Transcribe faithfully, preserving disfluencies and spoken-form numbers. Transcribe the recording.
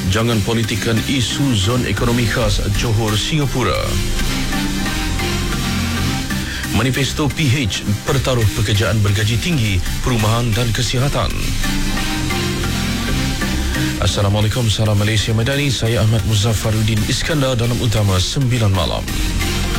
Jangan politikan isu zon ekonomi khas Johor, Singapura. Manifesto P H pertaruh pekerjaan bergaji tinggi, perumahan dan kesihatan. Assalamualaikum, salam Malaysia Madani. Saya Ahmad Muzaffaruddin Iskandar dalam Utama sembilan malam.